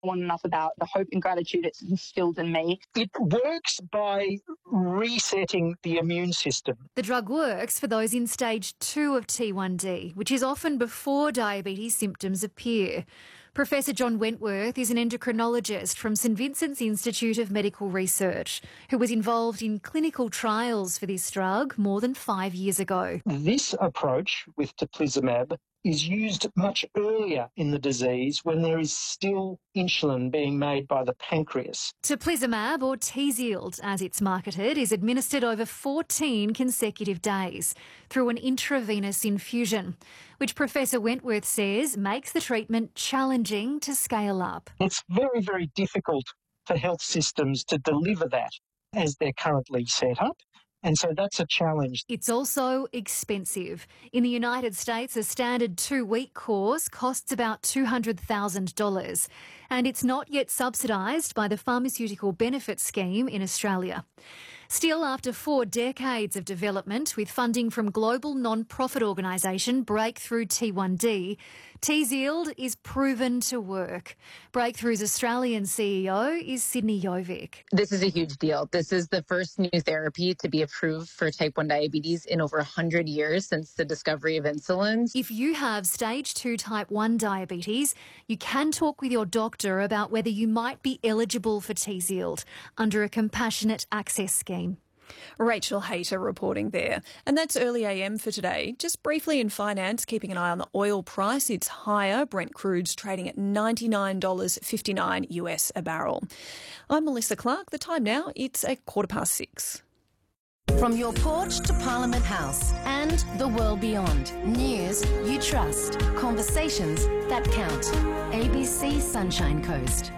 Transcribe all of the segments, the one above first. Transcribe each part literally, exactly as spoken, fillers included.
on enough about the hope and gratitude it's instilled in me. It works by resetting the immune system. The drug works for those in stage two of T one D, which is often before diabetes symptoms appear. Professor John Wentworth is an endocrinologist from St Vincent's Institute of Medical Research, who was involved in clinical trials for this drug more than five years ago. This approach with teplizumab is used much earlier in the disease when there is still insulin being made by the pancreas. Teplizumab, or Tzield as it's marketed, is administered over fourteen consecutive days through an intravenous infusion, which Professor Wentworth says makes the treatment challenging to scale up. It's very, very difficult for health systems to deliver that as they're currently set up. And so that's a challenge. It's also expensive. In the United States, a standard two-week course costs about two hundred thousand dollars, and it's not yet subsidised by the Pharmaceutical Benefits Scheme in Australia. Still, after four decades of development with funding from global non-profit organisation Breakthrough T one D, Tzield is proven to work. Breakthrough's Australian C E O is Sydney Jovic. This is a huge deal. This is the first new therapy to be approved for type one diabetes in over one hundred years since the discovery of insulin. If you have stage two type one diabetes, you can talk with your doctor about whether you might be eligible for Tzield under a compassionate access scheme. Rachel Hayter reporting there. And that's Early A M for today. Just briefly in finance, keeping an eye on the oil price. It's higher. Brent crude's trading at ninety-nine dollars fifty-nine U S a barrel. I'm Melissa Clark. The time now, it's a quarter past six. From your porch to Parliament House and the world beyond. News you trust. Conversations that count. A B C Sunshine Coast.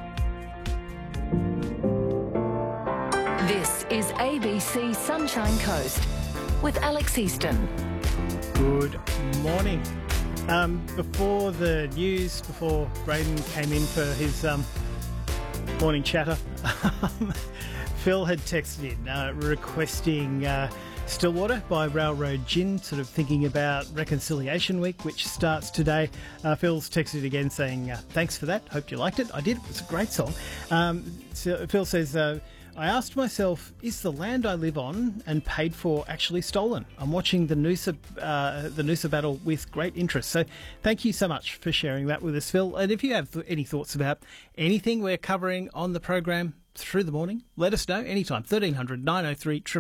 This is A B C Sunshine Coast with Alex Easton. Good morning. Um, before the news, before Braden came in for his um, morning chatter, Phil had texted in uh, requesting uh, Stillwater by Railroad Gin, sort of thinking about Reconciliation Week, which starts today. Uh, Phil's texted again saying, uh, thanks for that. Hope you liked it. I did. It was a great song. Um, so Phil says, uh, I asked myself, is the land I live on and paid for actually stolen? I'm watching the Noosa, uh, the Noosa battle with great interest. So thank you so much for sharing that with us, Phil. And if you have any thoughts about anything we're covering on the program through the morning, let us know anytime. thirteen hundred nine oh three